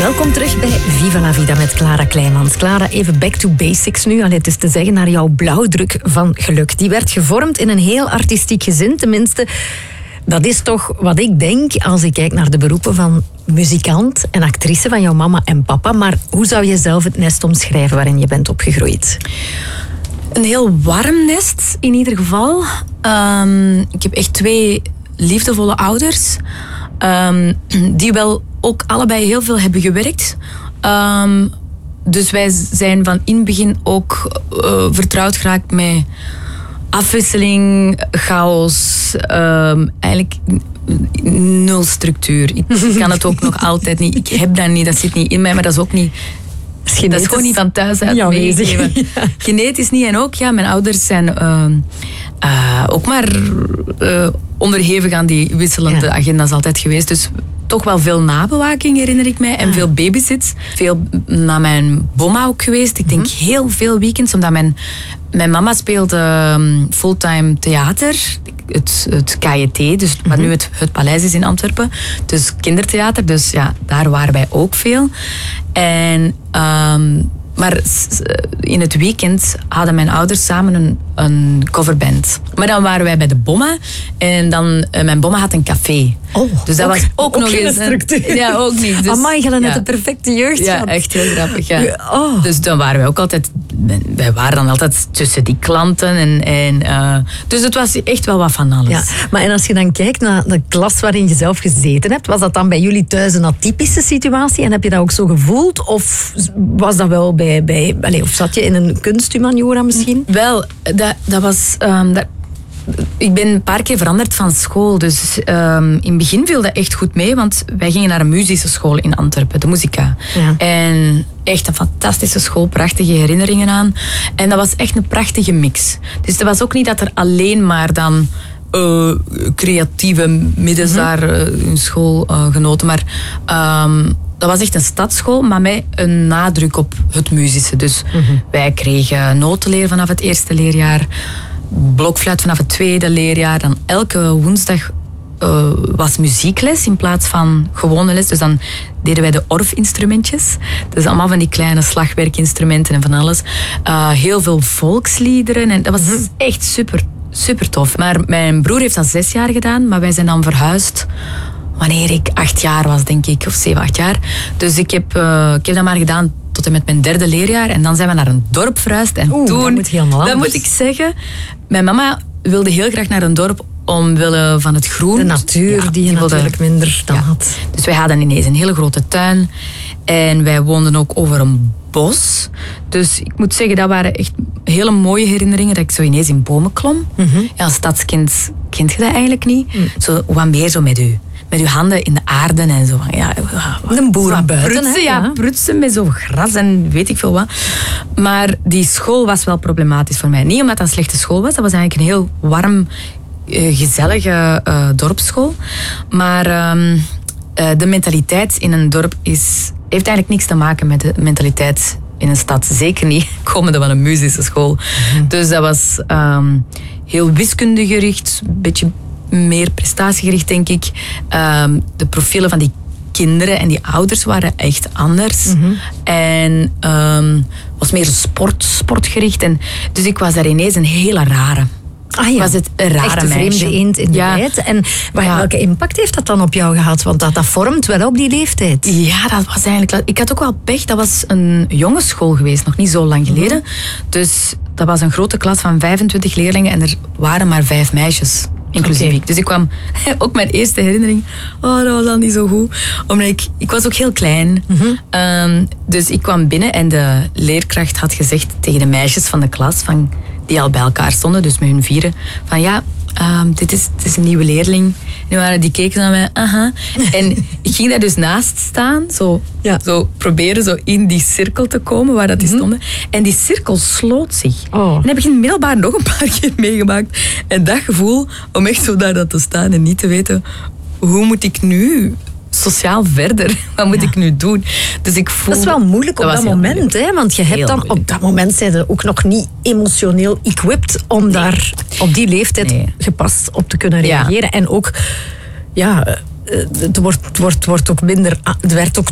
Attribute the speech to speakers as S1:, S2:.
S1: Welkom terug bij Viva la Vida met Clara Kleijmans. Clara, even back to basics nu. Het is te zeggen naar jouw blauwdruk van geluk. Die werd gevormd in een heel artistiek gezin. Tenminste, dat is toch wat ik denk als ik kijk naar de beroepen van muzikant en actrice van jouw mama en papa. Maar hoe zou je zelf het nest omschrijven waarin je bent opgegroeid?
S2: Een heel warm nest, in ieder geval. Ik heb echt 2 liefdevolle ouders. Die wel ook allebei heel veel hebben gewerkt. Dus wij zijn van in het begin ook vertrouwd geraakt met afwisseling, chaos. Eigenlijk 0 structuur. Ik kan het ook nog altijd niet. Ik heb dat niet, dat zit niet in mij, maar dat is ook niet... Dat is gewoon niet van thuis uit meegegeven. Ja. Genetisch niet. En ook, ja, mijn ouders zijn ook maar onderhevig aan die wisselende agenda's altijd geweest. Dus toch wel veel nabewaking, herinner ik mij. En veel babysits. Veel naar mijn bomma ook geweest. Ik denk heel veel weekends, omdat mijn mama speelde fulltime theater. Het KJT, dus wat nu het Paleis is in Antwerpen. Dus kindertheater, dus ja, daar waren wij ook veel. En... maar in het weekend hadden mijn ouders samen een coverband. Maar dan waren wij bij de Bomma. En dan, mijn Bomma had een café.
S1: Oh,
S2: dus dat was ook nog eens...
S1: structuur.
S2: Ja, ook niet. Dus,
S1: amai, je had net de perfecte jeugd
S2: ja,
S1: gehad.
S2: echt heel grappig. Ja.
S1: Oh.
S2: Dus dan waren wij ook altijd... Wij waren dan altijd tussen die klanten. Dus het was echt wel wat van alles.
S1: Ja, maar en als je dan kijkt naar de klas waarin je zelf gezeten hebt, was dat dan bij jullie thuis een atypische situatie? En heb je dat ook zo gevoeld? Of was dat wel of zat je in een kunsthumaniora misschien?
S2: Wel, dat was... ik ben een paar keer veranderd van school. Dus in het begin viel dat echt goed mee. Want wij gingen naar een muzische school in Antwerpen. De Musica. Ja. En echt een fantastische school. Prachtige herinneringen aan. En dat was echt een prachtige mix. Dus het was ook niet dat er alleen maar dan... creatieve middens daar in school genoten. Maar dat was echt een stadsschool, maar met een nadruk op het muzische. Dus wij kregen notenleer vanaf het eerste leerjaar, blokfluit vanaf het tweede leerjaar. Dan elke woensdag was muziekles in plaats van gewone les. Dus dan deden wij de orfinstrumentjes. Dus allemaal van die kleine slagwerkinstrumenten en van alles. Heel veel volksliederen. En dat was echt super tof. Maar mijn broer heeft dat 6 jaar gedaan, maar wij zijn dan verhuisd wanneer ik 8 jaar was, denk ik. Of 7, 8 jaar. Dus ik heb dat maar gedaan tot en met mijn 3e leerjaar. En dan zijn we naar een dorp verhuisd. En toen,
S1: dat moet helemaal anders.
S2: Dat moet ik zeggen. Mijn mama wilde heel graag naar een dorp omwille van het groen.
S1: De natuur die je natuurlijk minder dan had.
S2: Dus wij hadden ineens een hele grote tuin. En wij woonden ook over een bos. Dus ik moet zeggen, dat waren echt hele mooie herinneringen. Dat ik zo ineens in bomen klom. Ja, als stadskind kent je dat eigenlijk niet. Zo, wat meer zo met uw handen in de aarde en zo. Ja,
S1: een boerenbuiten.
S2: Prutsen, prutsen met zo gras en weet ik veel wat. Maar die school was wel problematisch voor mij. Niet omdat dat een slechte school was. Dat was eigenlijk een heel warm, gezellige dorpsschool. Maar de mentaliteit in een dorp heeft eigenlijk niks te maken met de mentaliteit in een stad. Zeker niet komende van een muzische school. Dus dat was heel wiskundegericht, een beetje meer prestatiegericht, denk ik. De profielen van die kinderen en die ouders waren echt anders. En was meer sportgericht. En dus ik was daar ineens een hele rare. Was het een rare
S1: echt een vreemde eend in de bijt. En welke impact heeft dat dan op jou gehad? Want dat vormt wel op die leeftijd.
S2: Ja, dat was eigenlijk... Ik had ook wel pech. Dat was een jongensschool geweest, nog niet zo lang geleden. Dus dat was een grote klas van 25 leerlingen en er waren maar 5 meisjes. Inclusief ik. Dus ik kwam... Ook mijn eerste herinnering... dat was al niet zo goed. Omdat ik was ook heel klein. Dus ik kwam binnen en de leerkracht had gezegd tegen de meisjes van de klas... die al bij elkaar stonden, dus met hun 4... van ja, dit is een nieuwe leerling. En die keken naar mij, En ik ging daar dus naast staan, zo proberen zo in die cirkel te komen waar dat die stonden. En die cirkel sloot zich. En dat heb ik in het middelbaar nog een paar keer meegemaakt. En dat gevoel, om echt zo daar te staan en niet te weten, hoe moet ik nu sociaal verder? Wat moet ik nu doen? Dus ik voel...
S1: Dat is wel moeilijk op dat moment, hè? Want je hebt dan op dat moment zijn ze ook nog niet emotioneel equipped om daar op die leeftijd gepast op te kunnen reageren. En ook, het wordt ook minder... Het werd ook